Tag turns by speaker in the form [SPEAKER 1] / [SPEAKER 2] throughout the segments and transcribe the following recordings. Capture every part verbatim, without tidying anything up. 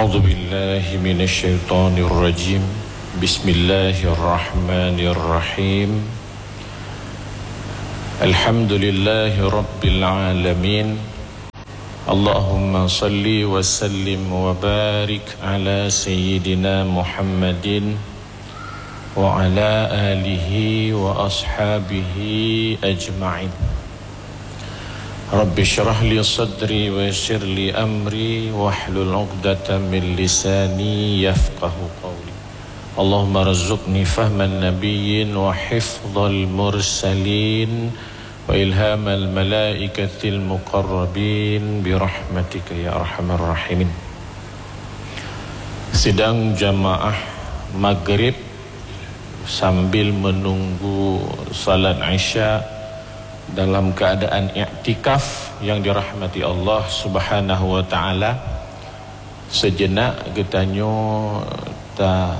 [SPEAKER 1] أعوذ بالله من الشيطان الرجيم بسم الله الرحمن الرحيم الحمد لله رب العالمين اللهم صل وسلم وبارك على سيدنا محمد وعلى آله وأصحابه أجمعين رب اشرح لي صدري ويسر لي أمري واحلل عقدة من لساني يفقه قولي اللهم ارزقني فهم النبيين وحفظ المرسلين وإلهام الملائكة المقربين برحمتك يا أرحم الراحمين. Sidang jamaah maghrib sambil menunggu salat Isya dalam keadaan i'tikaf yang dirahmati Allah Subhanahu wa taala. Sejenak getanyo ta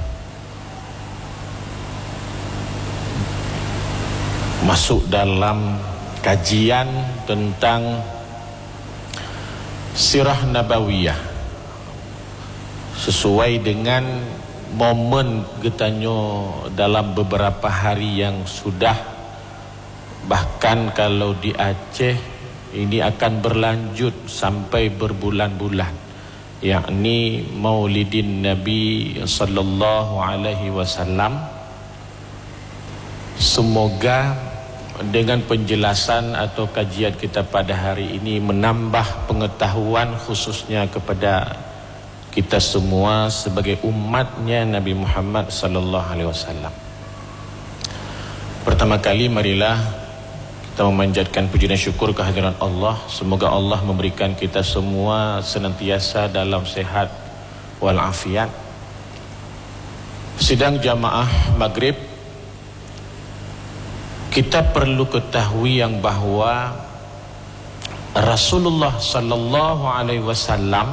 [SPEAKER 1] masuk dalam kajian tentang sirah nabawiyah sesuai dengan momen getanyo dalam beberapa hari yang sudah. Bahkan kalau di Aceh ini akan berlanjut sampai berbulan-bulan, yakni Maulidin Nabi sallallahu alaihi wasallam. Semoga dengan penjelasan atau kajian kita pada hari ini menambah pengetahuan khususnya kepada kita semua sebagai umatnya Nabi Muhammad sallallahu alaihi wasallam. Pertama kali marilah kita memanjatkan puji dan syukur kehadiran Allah. Semoga Allah memberikan kita semua senantiasa dalam sehat walafiat. Sidang jamaah maghrib, kita perlu ketahui yang bahawa Rasulullah sallallahu alaihi wasallam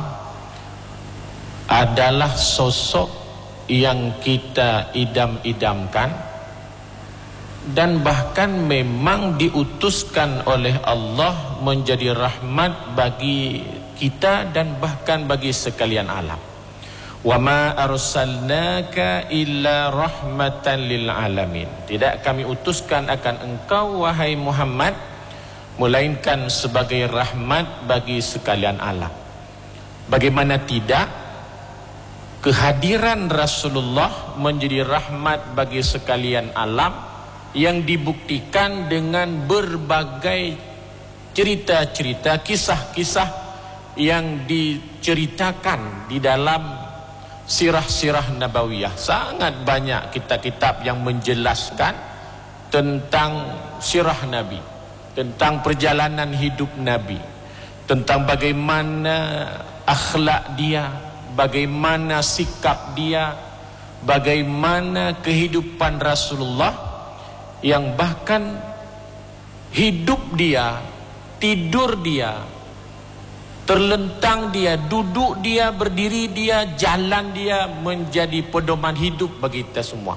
[SPEAKER 1] adalah sosok yang kita idam-idamkan dan bahkan memang diutuskan oleh Allah menjadi rahmat bagi kita dan bahkan bagi sekalian alam. Wa ma arsalnaka illa rahmatan lil alamin. Tidak kami utuskan akan engkau wahai Muhammad melainkan sebagai rahmat bagi sekalian alam. Bagaimana tidak, kehadiran Rasulullah menjadi rahmat bagi sekalian alam yang dibuktikan dengan berbagai cerita-cerita, kisah-kisah yang diceritakan di dalam sirah-sirah nabawiyah. Sangat banyak kitab-kitab yang menjelaskan tentang sirah Nabi, tentang perjalanan hidup Nabi, tentang bagaimana akhlak dia, bagaimana sikap dia, bagaimana kehidupan Rasulullah, yang bahkan hidup dia, tidur dia, terlentang dia, duduk dia, berdiri dia, jalan dia menjadi pedoman hidup bagi kita semua.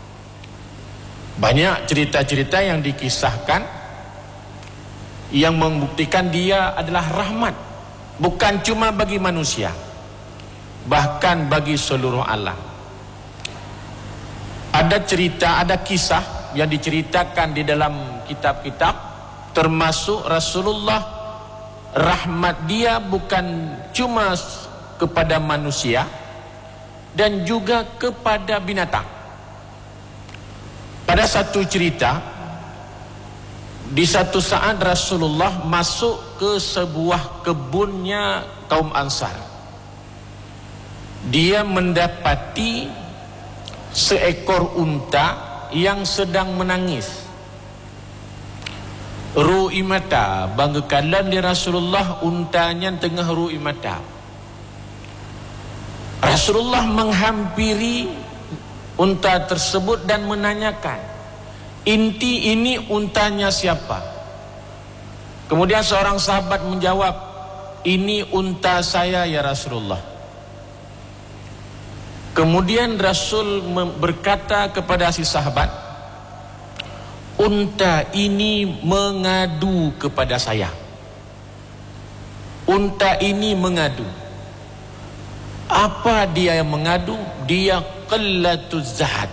[SPEAKER 1] Banyak cerita-cerita yang dikisahkan yang membuktikan dia adalah rahmat, bukan cuma bagi manusia, bahkan bagi seluruh alam. Ada cerita, ada kisah yang diceritakan di dalam kitab-kitab, termasuk Rasulullah, rahmat dia bukan cuma kepada manusia dan juga kepada binatang. Pada satu cerita, di satu saat Rasulullah masuk ke sebuah kebunnya kaum Ansar. Dia mendapati seekor unta yang sedang menangis. Ru'i mata, bangga kalan di Rasulullah, untanya tengah ru'i mata. Rasulullah menghampiri unta tersebut dan menanyakan, "Inti ini untanya siapa?" Kemudian seorang sahabat menjawab, "Ini unta saya ya Rasulullah." Kemudian Rasul berkata kepada si sahabat, "Unta ini mengadu kepada saya." Unta ini mengadu. Apa dia yang mengadu? Dia qillatuz zahad.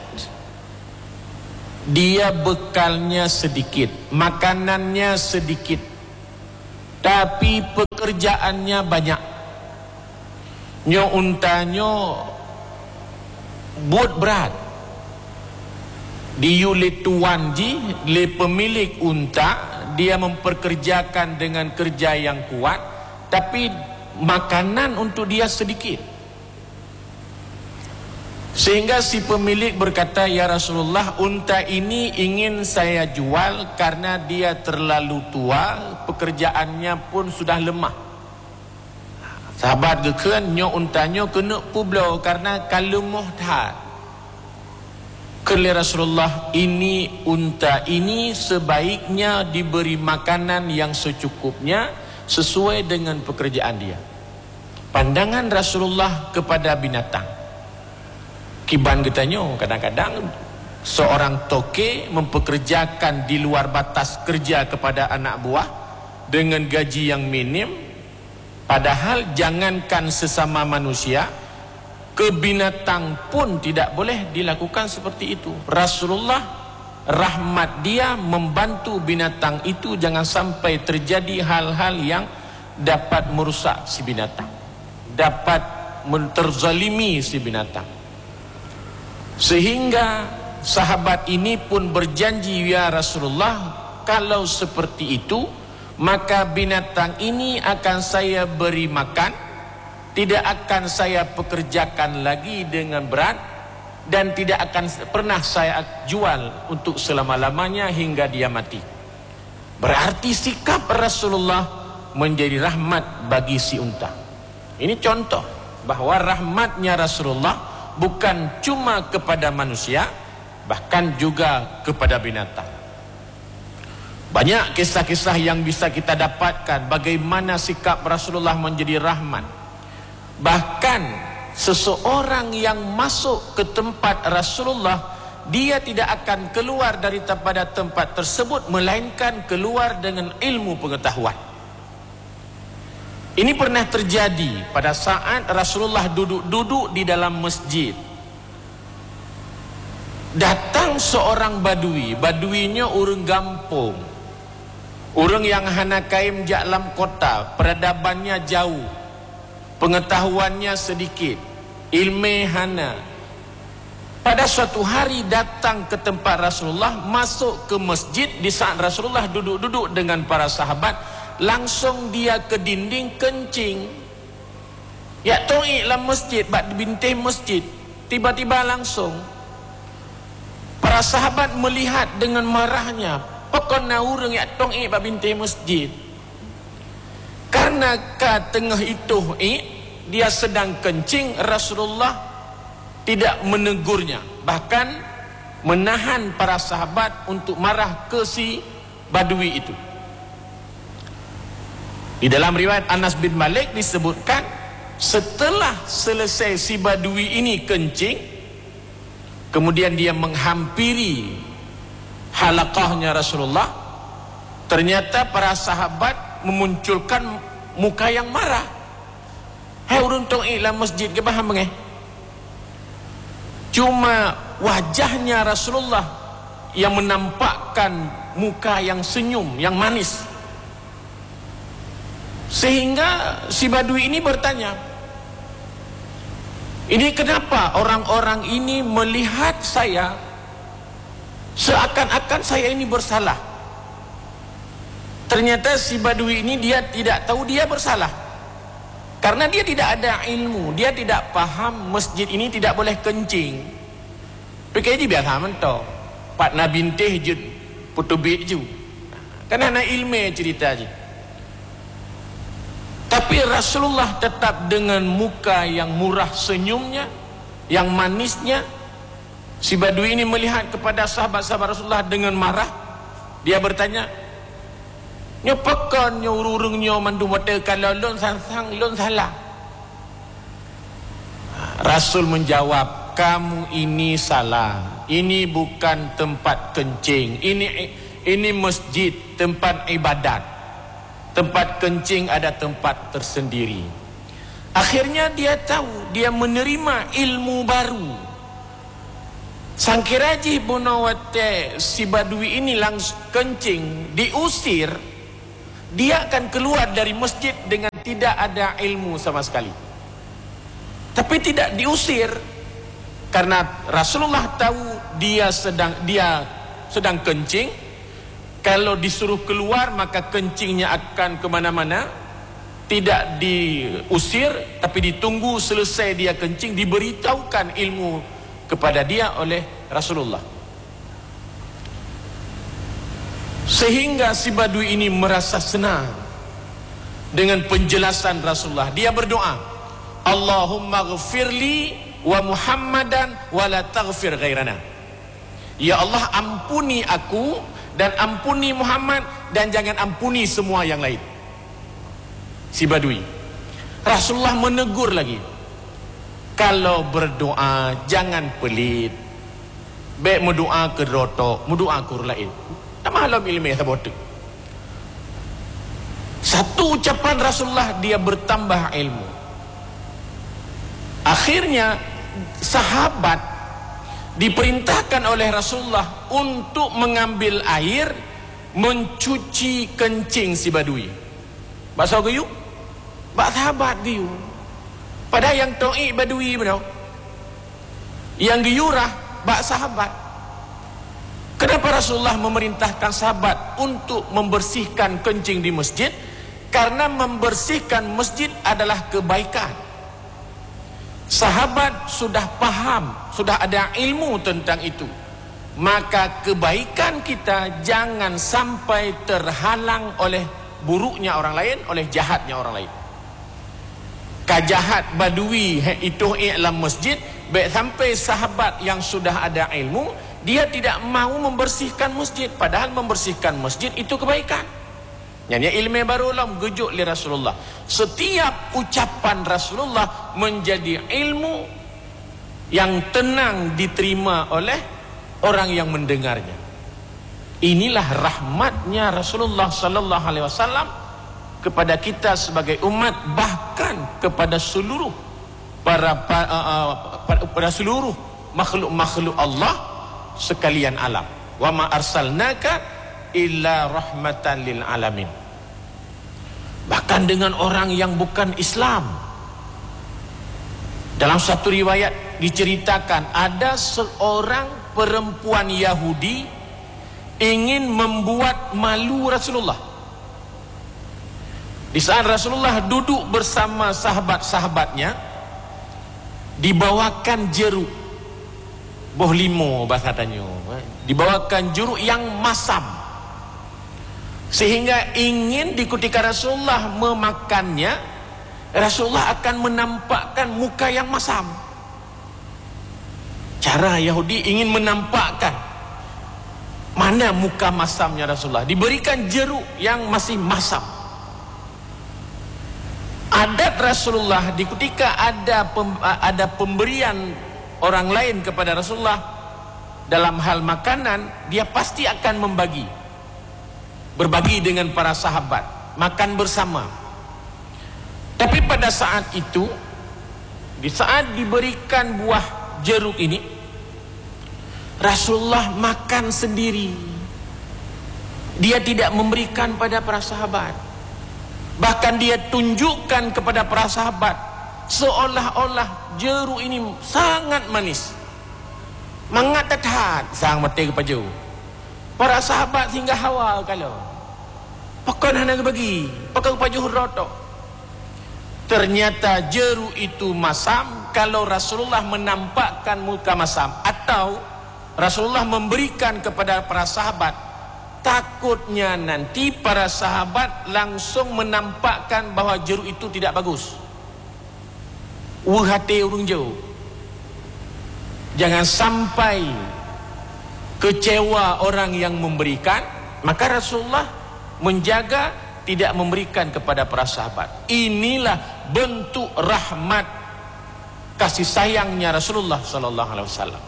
[SPEAKER 1] Dia bekalnya sedikit, makanannya sedikit, tapi pekerjaannya banyak. Nyo untanyo buat berat. Diu le tuan ji, le pemilik unta, dia memperkerjakan dengan kerja yang kuat, tapi makanan untuk dia sedikit. Sehingga si pemilik berkata, ya Rasulullah, unta ini ingin saya jual karena dia terlalu tua, pekerjaannya pun sudah lemah. Sahabat gekun, nyo untanyo kena publo karena kalau muhdad. Kali Rasulullah, ini unta ini sebaiknya diberi makanan yang secukupnya sesuai dengan pekerjaan dia. Pandangan Rasulullah kepada binatang. Kiban getanyo, kadang-kadang seorang toke mempekerjakan di luar batas kerja kepada anak buah dengan gaji yang minim, padahal jangankan sesama manusia, ke binatang pun tidak boleh dilakukan seperti itu. Rasulullah rahmat dia membantu binatang itu jangan sampai terjadi hal-hal yang dapat merusak si binatang, dapat terzalimi si binatang. Sehingga sahabat ini pun berjanji, ya Rasulullah, kalau seperti itu maka binatang ini akan saya beri makan, tidak akan saya pekerjakan lagi dengan berat, dan tidak akan pernah saya jual untuk selama-lamanya hingga dia mati. Berarti sikap Rasulullah menjadi rahmat bagi si unta. Ini contoh bahwa rahmatnya Rasulullah bukan cuma kepada manusia, bahkan juga kepada binatang. Banyak kisah-kisah yang bisa kita dapatkan bagaimana sikap Rasulullah menjadi rahmat. Bahkan seseorang yang masuk ke tempat Rasulullah, dia tidak akan keluar daripada tempat tersebut melainkan keluar dengan ilmu pengetahuan. Ini pernah terjadi pada saat Rasulullah duduk-duduk di dalam masjid. Datang seorang badui, baduinya orang gampung, orang yang hana kaim dalam kota, peradabannya jauh, pengetahuannya sedikit, ilmu hana. Pada suatu hari datang ke tempat Rasulullah, masuk ke masjid di saat Rasulullah duduk-duduk dengan para sahabat, langsung dia ke dinding kencing. Ya to'ik lah masjid, bak bintih masjid. Tiba-tiba langsung para sahabat melihat dengan marahnya, pokoknya orang ya to'ik bak bintih masjid. Karena ke tengah itu eh, dia sedang kencing, Rasulullah tidak menegurnya, bahkan menahan para sahabat untuk marah ke si badui itu. Di dalam riwayat Anas bin Malik disebutkan, setelah selesai si badui ini kencing, kemudian dia menghampiri halaqahnya Rasulullah, ternyata para sahabat memunculkan muka yang marah. Hai urun tong ilah masjid ke paham eh? Cuma wajahnya Rasulullah yang menampakkan muka yang senyum, yang manis. Sehingga si badui ini bertanya, ini kenapa orang-orang ini melihat saya seakan-akan saya ini bersalah? Ternyata si badui ini dia tidak tahu dia bersalah, karena dia tidak ada ilmu, dia tidak paham masjid ini tidak boleh kencing. Pikir je biasa mentok, Pak Nabi teh je putubik je, kan ada ilmu cerita je. Tapi Rasulullah tetap dengan muka yang murah senyumnya, yang manisnya. Si badui ini melihat kepada sahabat-sahabat Rasulullah dengan marah. Dia bertanya, nyopakan nyururungnya mandu mata kalau lon sang lon salah. Rasul menjawab, kamu ini salah. Ini bukan tempat kencing. Ini ini masjid, tempat ibadat. Tempat kencing ada tempat tersendiri. Akhirnya dia tahu, dia menerima ilmu baru. Sangkiraji bunawate si badui ini langsung kencing, diusir, dia akan keluar dari masjid dengan tidak ada ilmu sama sekali. Tapi tidak diusir karena Rasulullah tahu dia sedang dia sedang kencing. Kalau disuruh keluar maka kencingnya akan kemana-mana. Tidak diusir, tapi ditunggu selesai dia kencing, diberitahukan ilmu kepada dia oleh Rasulullah. Sehingga si badui ini merasa senang dengan penjelasan Rasulullah. Dia berdoa, Allahumma ghafirli wa Muhammadan wa la taghfir ghairana. Ya Allah, ampuni aku dan ampuni Muhammad dan jangan ampuni semua yang lain. Si badui. Rasulullah menegur lagi, kalau berdoa jangan pelit. Baik berdoa ke rotok, berdoa ke orang lain. Tak malam ilmiah tak bodoh. Satu ucapan Rasulullah dia bertambah ilmu. Akhirnya sahabat diperintahkan oleh Rasulullah untuk mengambil air mencuci kencing si badui. Bahasa geyu? Bak sahabat geyu. Padahal yang to'i badui benar. Yang geyurah bak sahabat. Kenapa Rasulullah memerintahkan sahabat untuk membersihkan kencing di masjid? Karena membersihkan masjid adalah kebaikan. Sahabat sudah paham, sudah ada ilmu tentang itu. Maka kebaikan kita jangan sampai terhalang oleh buruknya orang lain, oleh jahatnya orang lain. Kajahat badui itu dalam masjid, baik sampai sahabat yang sudah ada ilmu, dia tidak mau membersihkan masjid, padahal membersihkan masjid itu kebaikan. Yang ilmu baru lah gejuk li Rasulullah. Setiap ucapan Rasulullah menjadi ilmu yang tenang diterima oleh orang yang mendengarnya. Inilah rahmatnya Rasulullah sallallahu alaihi wasallam kepada kita sebagai umat, bahkan kepada seluruh para para, uh, para, para seluruh makhluk-makhluk Allah sekalian alam. Wa ma arsalnaka illa rahmatan lil alamin. Bahkan dengan orang yang bukan Islam. Dalam satu riwayat diceritakan ada seorang perempuan Yahudi ingin membuat malu Rasulullah. Di saat Rasulullah duduk bersama sahabat-sahabatnya, dibawakan jeruk, boh limo bahasa tanya, dibawakan jeruk yang masam, sehingga ingin di ketika Rasulullah memakannya, Rasulullah akan menampakkan muka yang masam. Cara Yahudi ingin menampakkan mana muka masamnya Rasulullah, diberikan jeruk yang masih masam. Adat Rasulullah di ketika ada pem, ada pemberian orang lain kepada Rasulullah dalam hal makanan, dia pasti akan membagi, berbagi dengan para sahabat, makan bersama. Tapi pada saat itu, di saat diberikan buah jeruk ini, Rasulullah makan sendiri. Dia tidak memberikan pada para sahabat. Bahkan dia tunjukkan kepada para sahabat seolah-olah jeruk ini sangat manis. Mangat tethat sang mati kepaju. Para sahabat hingga hawa kalau pakan hana bagi, pakan kepaju rotok. Ternyata jeruk itu masam kalau Rasulullah menampakkan muka masam, atau Rasulullah memberikan kepada para sahabat. Takutnya nanti para sahabat langsung menampakkan bahawa jeruk itu tidak bagus. Uhate urung jauh. Jangan sampai kecewa orang yang memberikan. Maka Rasulullah menjaga tidak memberikan kepada para sahabat. Inilah bentuk rahmat kasih sayangnya Rasulullah sallallahu alaihi wasallam.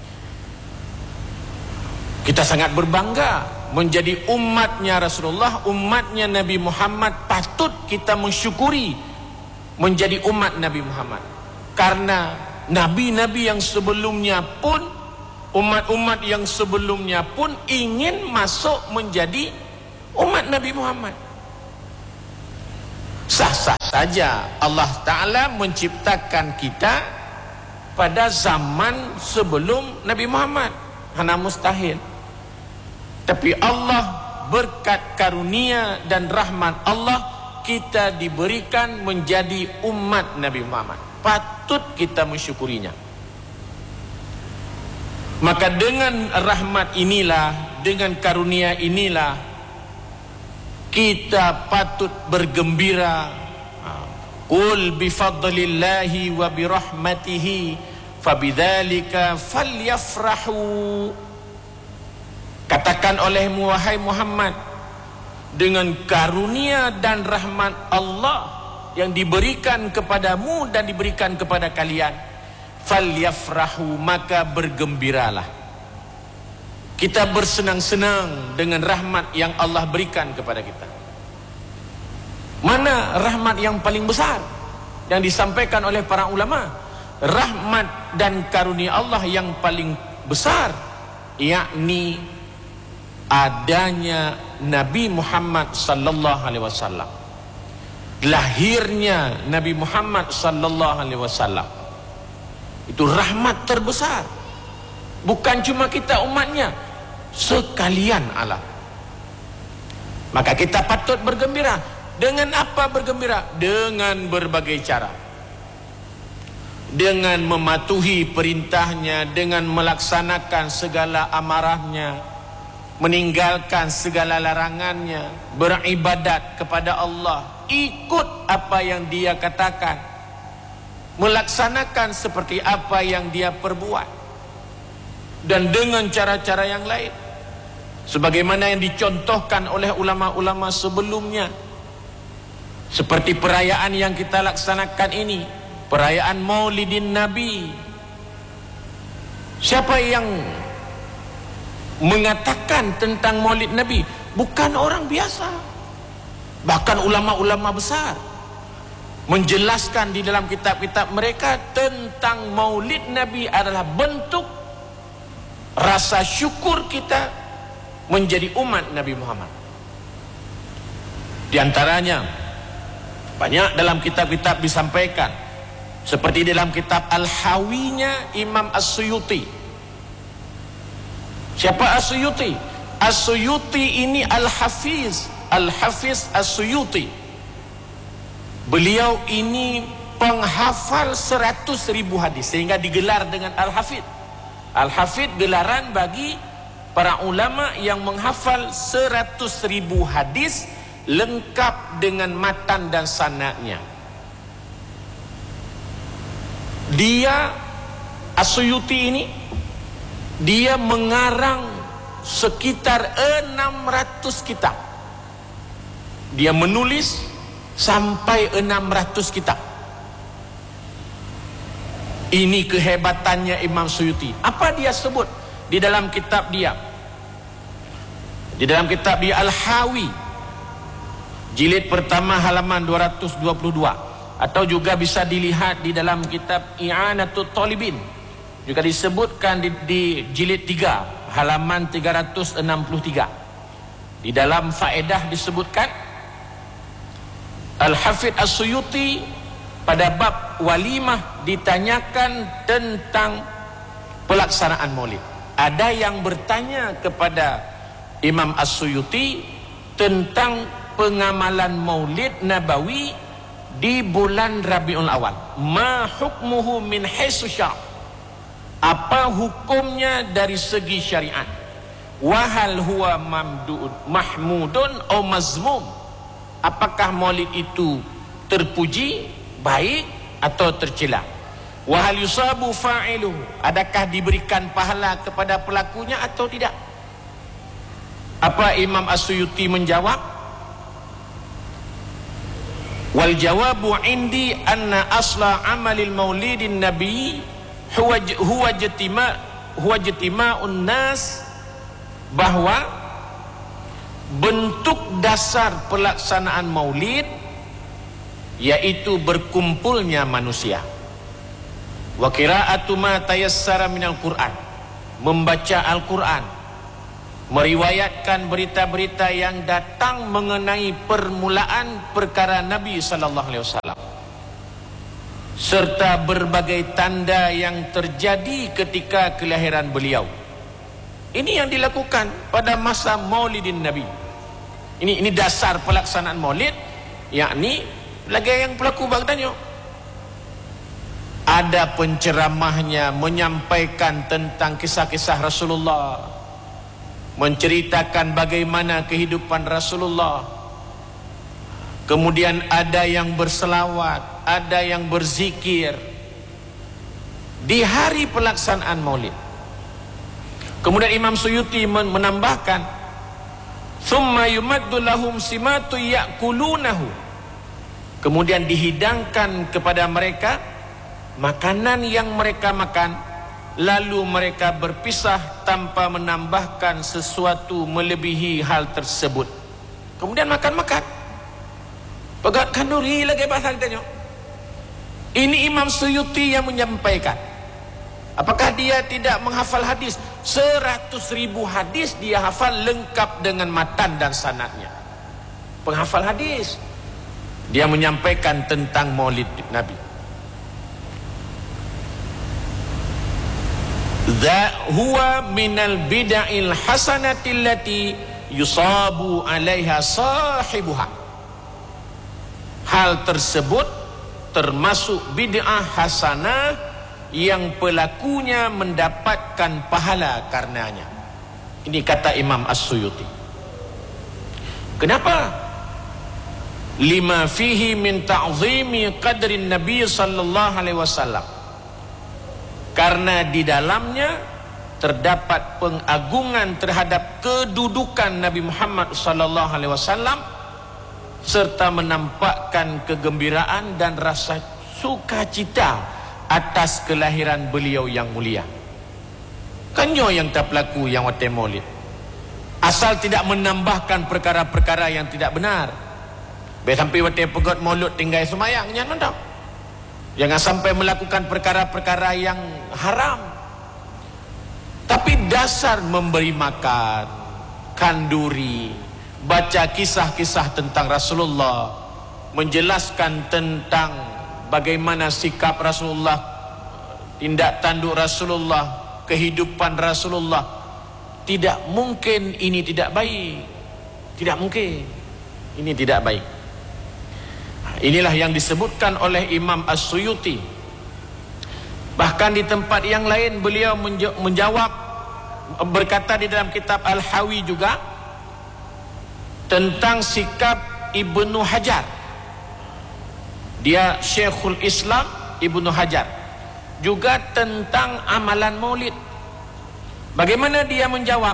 [SPEAKER 1] Kita sangat berbangga menjadi umatnya Rasulullah, umatnya Nabi Muhammad. Patut kita mensyukuri menjadi umat Nabi Muhammad. Karena nabi-nabi yang sebelumnya pun, umat-umat yang sebelumnya pun ingin masuk menjadi umat Nabi Muhammad. Sah-sah saja Allah Ta'ala menciptakan kita pada zaman sebelum Nabi Muhammad. Hana mustahil. Tapi Allah berkat karunia dan rahmat Allah, kita diberikan menjadi umat Nabi Muhammad. Patut kita mensyukurinya. Maka dengan rahmat inilah, dengan karunia inilah, kita patut bergembira. Qul bifadlillahi wa birahmatihi fabidzalika falyafrahu. Katakan olehmu wahai Muhammad, dengan karunia dan rahmat Allah yang diberikan kepadamu dan diberikan kepada kalian, falyafrahu, maka bergembiralah. Kita bersenang-senang dengan rahmat yang Allah berikan kepada kita. Mana rahmat yang paling besar yang disampaikan oleh para ulama? Rahmat dan karunia Allah yang paling besar, yakni adanya Nabi Muhammad sallallahu alaihi wasallam. Lahirnya Nabi Muhammad sallallahu alaihi wasallam itu rahmat terbesar. Bukan cuma kita umatnya, sekalian alam. Maka kita patut bergembira. Dengan apa bergembira? Dengan berbagai cara. Dengan mematuhi perintahnya, dengan melaksanakan segala amarahnya, meninggalkan segala larangannya, beribadat kepada Allah, ikut apa yang Dia katakan, melaksanakan seperti apa yang Dia perbuat, dan dengan cara-cara yang lain sebagaimana yang dicontohkan oleh ulama-ulama sebelumnya. Seperti perayaan yang kita laksanakan ini, perayaan Maulidin Nabi. Siapa yang mengatakan tentang Maulid Nabi? Bukan orang biasa. Bahkan ulama-ulama besar menjelaskan di dalam kitab-kitab mereka tentang Maulid Nabi adalah bentuk rasa syukur kita menjadi umat Nabi Muhammad. Di antaranya banyak dalam kitab-kitab disampaikan, seperti dalam kitab Al-Hawinya Imam As-Suyuti. Siapa As-Suyuti? As-Suyuti ini Al-Hafiz, Al-Hafiz As-Suyuti. Beliau ini penghafal seratus ribu hadis, sehingga digelar dengan Al-Hafiz. Al-Hafiz gelaran bagi para ulama yang menghafal seratus ribu hadis lengkap dengan matan dan sanadnya. Dia As-Suyuti ini, dia mengarang sekitar enam ratus kitab. Dia menulis sampai enam ratus kitab. Ini kehebatannya Imam Suyuti. Apa dia sebut di dalam kitab dia? Di dalam kitab dia Al-Hawi, jilid pertama halaman dua ratus dua puluh dua, atau juga bisa dilihat di dalam kitab I'anatul Talibin, juga disebutkan di, di jilid tiga halaman tiga ratus enam puluh tiga. Di dalam faedah disebutkan Al-Hafidh As-Suyuti pada bab walimah ditanyakan tentang pelaksanaan maulid. Ada yang bertanya kepada Imam As-Suyuti tentang pengamalan maulid nabawi di bulan Rabiul Awal. Ma hukmuhu min haitsu syar'? Apa hukumnya dari segi syariat? Wa hal huwa mamdud mahmudun atau mazmum? Apakah maulid itu terpuji, baik atau tercela? Wa hal yusabu fa'iluhu? Adakah diberikan pahala kepada pelakunya atau tidak? Apa Imam As-Suyuti menjawab? Wal jawabu indi anna asla amalil maulidin nabi huwa huwa jatima huwa jatima'un nas, bahwa bentuk dasar pelaksanaan maulid yaitu berkumpulnya manusia. Wa qira'atu ma tayassara minal Qur'an, membaca Al-Quran, meriwayatkan berita-berita yang datang mengenai permulaan perkara Nabi sallallahu alaihi wasallam, serta berbagai tanda yang terjadi ketika kelahiran beliau. Ini yang dilakukan pada masa Maulidin Nabi. Ini ini dasar pelaksanaan Maulid, yakni lagi yang pelaku bagdanyo. Ada penceramahnya menyampaikan tentang kisah-kisah Rasulullah, menceritakan bagaimana kehidupan Rasulullah. Kemudian ada yang berselawat, ada yang berzikir di hari pelaksanaan Maulid. Kemudian Imam Suyuti menambahkan, "Tsumma yumaddu lahum simatu ya'kulunahu." Kemudian dihidangkan kepada mereka makanan yang mereka makan, lalu mereka berpisah tanpa menambahkan sesuatu melebihi hal tersebut. Kemudian makan-makan. Pegat kanduri lagi bahasa katanya. Ini Imam Suyuti yang menyampaikan. Apakah dia tidak menghafal hadis? Seratus ribu hadis dia hafal lengkap dengan matan dan sanadnya. Penghafal hadis. Dia menyampaikan tentang Maulid Nabi. Dha huwa minal bid'il hasanati allati yusabu 'alaiha sahibuha. Hal tersebut termasuk bid'ah hasanah yang pelakunya mendapatkan pahala karenanya. Ini kata Imam As-Suyuti. Kenapa? Lima fihi min ta'zimi qadrin Nabi sallallahu alaihi wasallam. Karena di dalamnya terdapat pengagungan terhadap kedudukan Nabi Muhammad sallallahu alaihi wasallam, serta menampakkan kegembiraan dan rasa sukacita atas kelahiran beliau yang mulia. Kanyo yang tak pelaku yang wate Maulid, asal tidak menambahkan perkara-perkara yang tidak benar. Biar sampai wate pegot Maulid tinggal semayangnya, nonton. Jangan sampai melakukan perkara-perkara yang haram. Tapi dasar memberi makan, kanduri, baca kisah-kisah tentang Rasulullah, menjelaskan tentang bagaimana sikap Rasulullah, tindak tanduk Rasulullah, kehidupan Rasulullah, tidak mungkin ini tidak baik. Tidak mungkin ini tidak baik. Inilah yang disebutkan oleh Imam As-Suyuti. Bahkan di tempat yang lain beliau menjawab, berkata di dalam kitab Al-Hawi juga tentang sikap Ibnu Hajar. Dia Syekhul Islam Ibnu Hajar, juga tentang amalan Maulid. Bagaimana dia menjawab?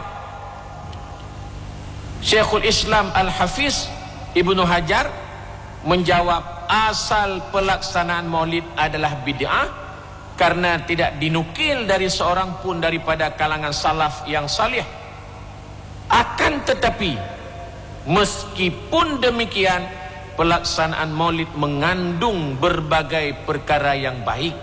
[SPEAKER 1] Syekhul Islam Al-Hafiz Ibnu Hajar menjawab, asal pelaksanaan Maulid adalah bid'ah karena tidak dinukil dari seorang pun daripada kalangan salaf yang salih. Akan tetapi meskipun demikian, pelaksanaan Maulid mengandung berbagai perkara yang baik.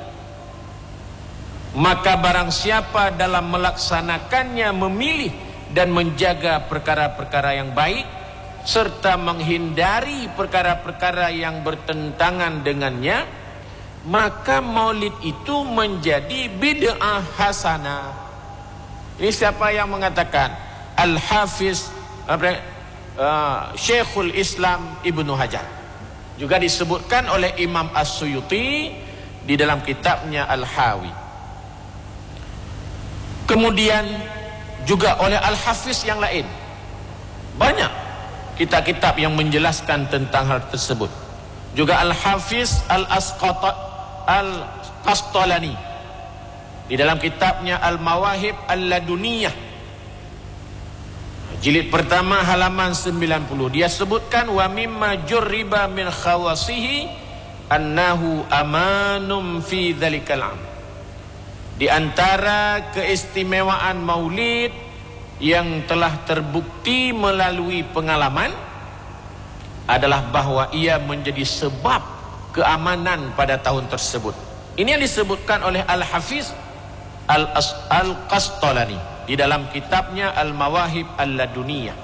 [SPEAKER 1] Maka barang siapa dalam melaksanakannya memilih dan menjaga perkara-perkara yang baik, serta menghindari perkara-perkara yang bertentangan dengannya, maka Maulid itu menjadi bid'ah hasanah. Ini siapa yang mengatakan? Al-Hafiz uh, Syekhul Islam Ibnu Hajar. Juga disebutkan oleh Imam As-Suyuti di dalam kitabnya Al-Hawi. Kemudian juga oleh Al-Hafiz yang lain. Banyak kitab-kitab yang menjelaskan tentang hal tersebut. Juga Al-Hafiz Al-Qastalani di dalam kitabnya Al-Mawahib Al-Laduniyah, jilid pertama halaman sembilan puluh, dia sebutkan, wa mimma jurriba min khawasihi annahu amanum fi dzalikal am. Di antara keistimewaan Maulid yang telah terbukti melalui pengalaman adalah bahwa ia menjadi sebab keamanan pada tahun tersebut. Ini yang disebutkan oleh Al-Hafiz Al-Qastalani di dalam kitabnya Al-Mawahib Al-Laduniyah.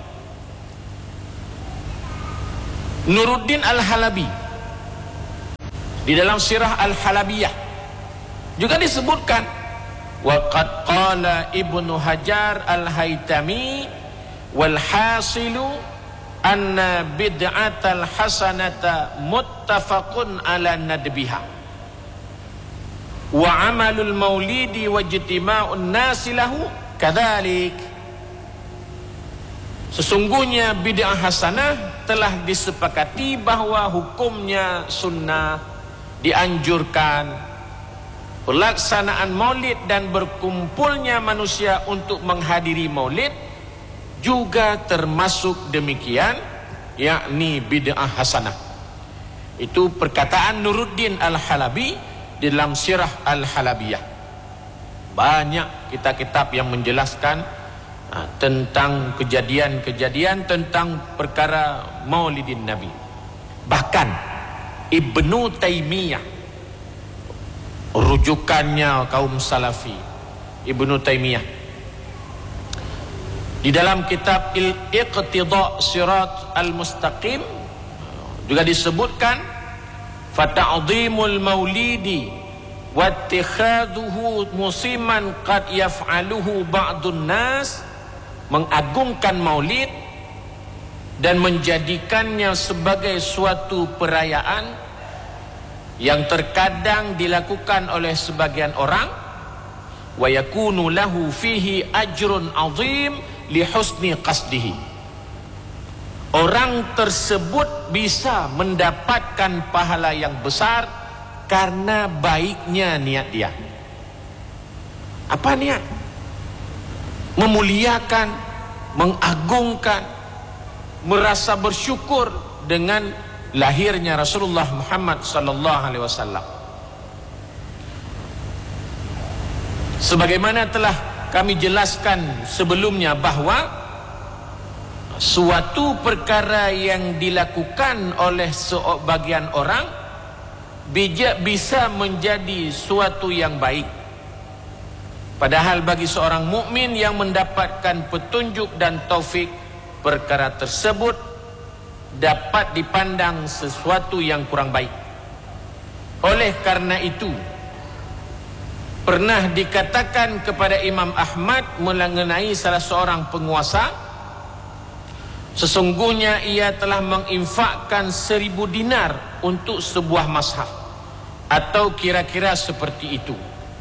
[SPEAKER 1] Nuruddin Al-Halabi di dalam Sirah Al-Halabiyah juga disebutkan, waqad qala Ibnu Hajar Al-Haytami wal hasilu anna bid'atal hasanata muttafaqun ala nadbiha wa amalul maulidi wa ijtima'un nasi lahu kadzalik. Sesungguhnya bid'ah hasanah telah disepakati bahwa hukumnya sunnah, dianjurkan pelaksanaan maulid dan berkumpulnya manusia untuk menghadiri maulid juga termasuk demikian, yakni bid'ah hasanah. Itu perkataan Nuruddin Al-Halabi di dalam Sirah Al-Halabiyah. Banyak kitab-kitab yang menjelaskan ha, tentang kejadian-kejadian tentang perkara maulidin Nabi. Bahkan Ibnu Taimiyah, rujukannya kaum salafi, Ibnu Taimiyah, di dalam kitab Iqtida' Sirat Al-Mustaqim juga disebutkan, fata'zimul maulidi wattikhadhuhu musiman qad yaf'aluhu ba'dun nas, mengagungkan maulid dan menjadikannya sebagai suatu perayaan yang terkadang dilakukan oleh sebagian orang, wa yakunu lahu fihi ajrun azim li husni qasdihi. Orang tersebut bisa mendapatkan pahala yang besar karena baiknya niat dia. Apa niat? Memuliakan, mengagungkan, merasa bersyukur dengan lahirnya Rasulullah Muhammad sallallahu alaihi wasallam. Sebagaimana telah kami jelaskan sebelumnya bahwa suatu perkara yang dilakukan oleh sebagian orang bijak bisa menjadi suatu yang baik. Padahal bagi seorang mukmin yang mendapatkan petunjuk dan taufik, perkara tersebut dapat dipandang sesuatu yang kurang baik. Oleh karena itu, pernah dikatakan kepada Imam Ahmad mengenai salah seorang penguasa, sesungguhnya ia telah menginfakkan seribu dinar untuk sebuah mazhab, atau kira-kira seperti itu.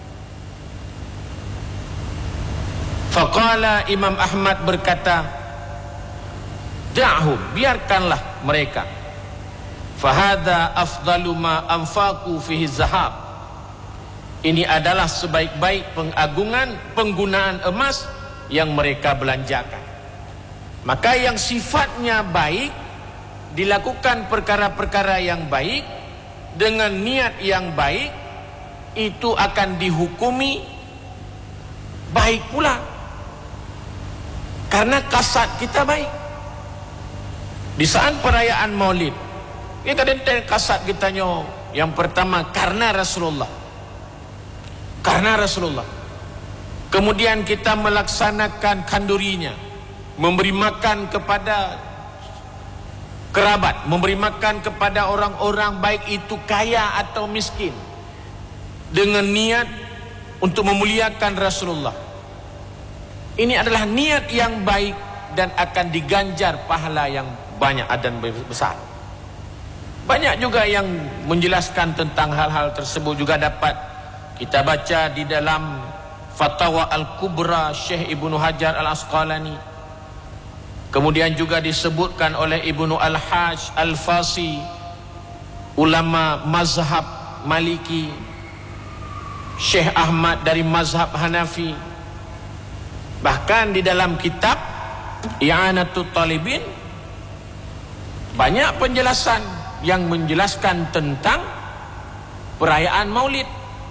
[SPEAKER 1] Faqala, Imam Ahmad berkata, da'hum, biarkanlah mereka. Fahadha afdalu ma anfaqu fihi zahab. Ini adalah sebaik-baik pengagungan penggunaan emas yang mereka belanjakan. Maka yang sifatnya baik, dilakukan perkara-perkara yang baik dengan niat yang baik, itu akan dihukumi baik pula, karena kasat kita baik. Di saat perayaan maulid, kita dengar kasat kita nyo yang pertama karena Rasulullah, karena Rasulullah. Kemudian kita melaksanakan kandurinya, memberi makan kepada kerabat, memberi makan kepada orang-orang baik itu kaya atau miskin, dengan niat untuk memuliakan Rasulullah. Ini adalah niat yang baik dan akan diganjar pahala yang banyak dan besar. Banyak juga yang menjelaskan tentang hal-hal tersebut, juga dapat kita baca di dalam Fatawa Al-Kubra Syekh Ibnu Hajar Al-Asqalani. Kemudian juga disebutkan oleh Ibnu Al-Hajj Al-Fasi, ulama mazhab Maliki, Syekh Ahmad dari mazhab Hanafi. Bahkan di dalam kitab I'anatul Talibin banyak penjelasan yang menjelaskan tentang perayaan maulid.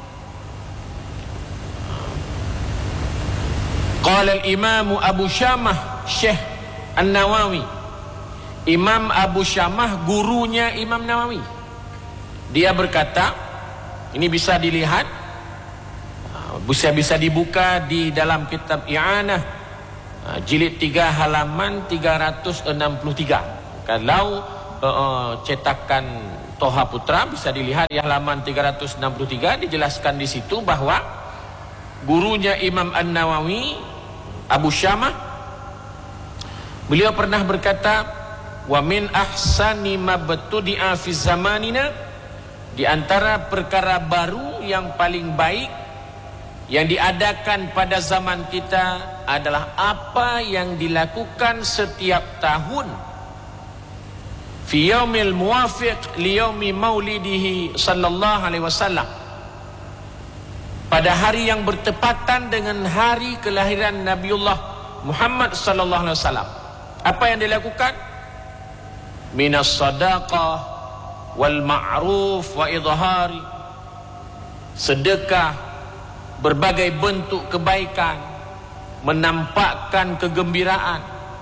[SPEAKER 1] Qala al-Imam Abu Syamah Syekh An-Nawawi, Imam Abu Syamah gurunya Imam Nawawi, Dia berkata, ini bisa dilihat, bisa bisa dibuka di dalam kitab I'anah jilid tiga halaman tiga ratus enam puluh tiga. Kalau uh, cetakan Toha Putra bisa dilihat di halaman tiga ratus enam puluh tiga, dijelaskan di situ bahwa gurunya Imam An-Nawawi, Abu Syamah, beliau pernah berkata, wa min ahsani ma batudi'a fi zamanina, di antara perkara baru yang paling baik yang diadakan pada zaman kita adalah apa yang dilakukan setiap tahun fi yaumil muwafiq li yaumi maulidihi sallallahu alaihi wasallam, pada hari yang bertepatan dengan hari kelahiran Nabiullah Muhammad sallallahu alaihi wasallam. Apa yang dilakukan? Minas sadaqah wal ma'ruf wa idhari, sedekah, berbagai bentuk kebaikan, menampakkan kegembiraan.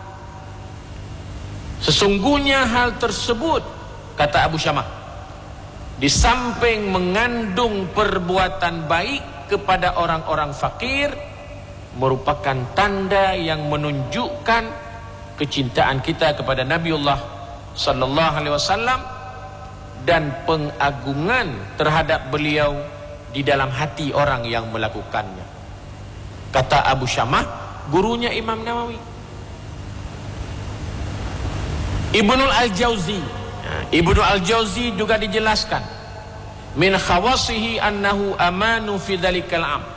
[SPEAKER 1] Sesungguhnya hal tersebut, kata Abu Syamah, di samping mengandung perbuatan baik kepada orang-orang fakir, merupakan tanda yang menunjukkan kecintaan kita kepada Nabiullah sallallahu alaihi wasallam dan pengagungan terhadap beliau di dalam hati orang yang melakukannya. Kata Abu Syamah, gurunya Imam Nawawi. Ibnul Al-Jauzi, Ibnu Al-Jauzi juga dijelaskan, min khawasihi annahu amanu fi dzalikal am,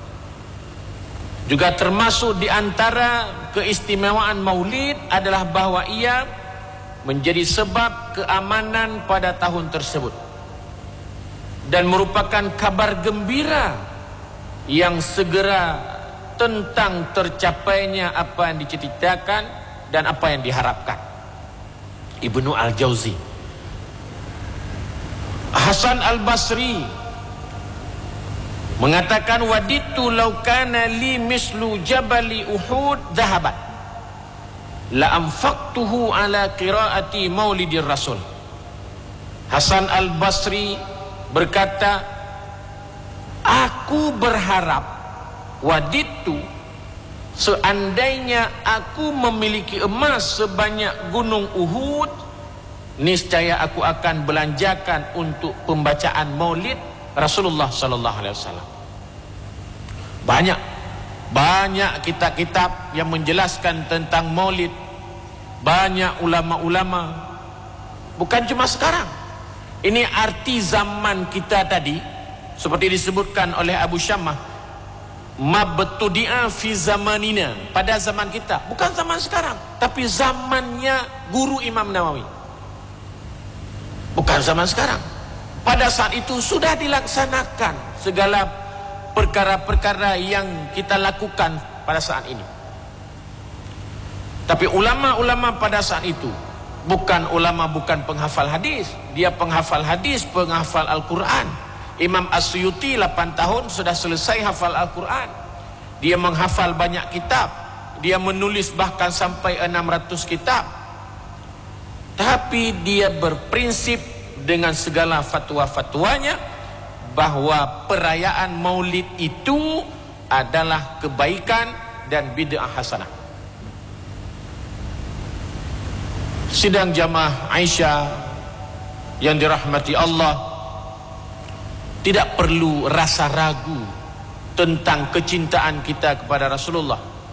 [SPEAKER 1] juga termasuk di antara keistimewaan maulid adalah bahwa ia menjadi sebab keamanan pada tahun tersebut dan merupakan kabar gembira yang segera tentang tercapainya apa yang diceritakan dan apa yang diharapkan. Ibnu Al-Jauzi. Hasan Al-Basri mengatakan, waditu law kana li mislu jabali Uhud dhahaban la anfaqtuhu ala qiraati maulidir rasul. Hasan Al-Basri berkata, aku berharap, waditu, seandainya aku memiliki emas sebanyak gunung Uhud, niscaya aku akan belanjakan untuk pembacaan maulid Rasulullah sallallahu alaihi wasallam. Banyak banyak kitab-kitab yang menjelaskan tentang maulid. Banyak ulama-ulama, bukan cuma sekarang. Ini arti zaman kita tadi, seperti disebutkan oleh Abu Syamah, mabtudi'a fi zamanina, pada zaman kita, bukan zaman sekarang, tapi zamannya guru Imam Nawawi, bukan zaman sekarang. Pada saat itu sudah dilaksanakan segala perkara-perkara yang kita lakukan pada saat ini. Tapi ulama-ulama pada saat itu bukan ulama, bukan penghafal hadis. Dia penghafal hadis, penghafal Al-Quran. Imam As-Suyuti lapan tahun sudah selesai hafal Al-Quran. Dia menghafal banyak kitab. Dia menulis bahkan sampai enam ratus kitab. Tapi dia berprinsip dengan segala fatwa-fatwanya bahwa perayaan maulid itu adalah kebaikan dan bid'ah hasanah. Sidang jamaah Aisyah yang dirahmati Allah, tidak perlu rasa ragu tentang kecintaan kita kepada Rasulullah.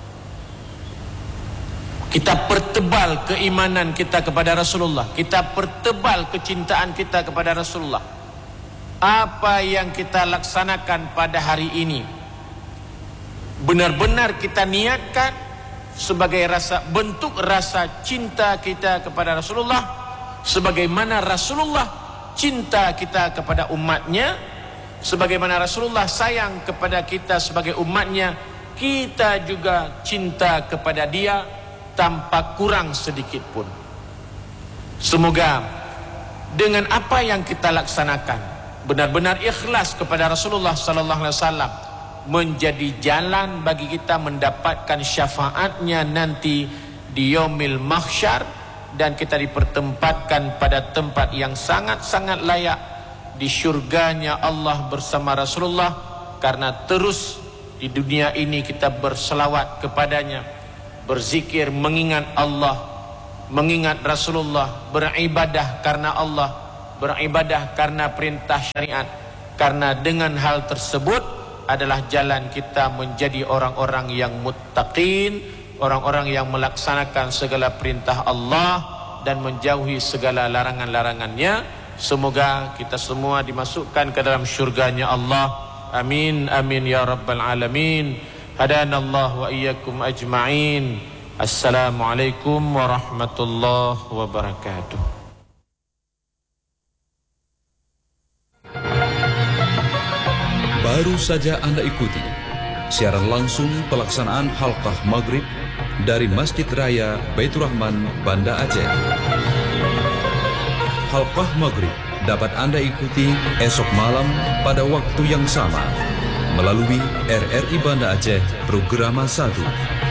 [SPEAKER 1] Kita pertebal keimanan kita kepada Rasulullah. Kita pertebal kecintaan kita kepada Rasulullah. Apa yang kita laksanakan pada hari ini benar-benar kita niatkan sebagai rasa, bentuk rasa cinta kita kepada Rasulullah, sebagaimana Rasulullah cinta kita kepada umatnya, sebagaimana Rasulullah sayang kepada kita sebagai umatnya, kita juga cinta kepada dia tanpa kurang sedikit pun. Semoga dengan apa yang kita laksanakan benar-benar ikhlas kepada Rasulullah sallallahu alaihi wasallam, menjadi jalan bagi kita mendapatkan syafaatnya nanti di yaumil mahsyar, dan kita dipertempatkan pada tempat yang sangat-sangat layak di syurganya Allah bersama Rasulullah, karena terus di dunia ini kita berselawat kepadanya, berzikir, mengingat Allah, mengingat Rasulullah, beribadah karena Allah, beribadah karena perintah syariat. Karena dengan hal tersebut adalah jalan kita menjadi orang-orang yang muttaqin, orang-orang yang melaksanakan segala perintah Allah dan menjauhi segala larangan-larangannya. Semoga kita semua dimasukkan ke dalam syurganya Allah. Amin, amin ya rabbal alamin. Hadanallahu wa iyyakum ajma'in. Assalamualaikum warahmatullahi wabarakatuh.
[SPEAKER 2] Baru saja Anda ikuti siaran langsung pelaksanaan halqah maghrib dari Masjid Raya Baitur Rahman, Banda Aceh. Halqah maghrib dapat Anda ikuti esok malam pada waktu yang sama melalui R R I Banda Aceh Programa satu.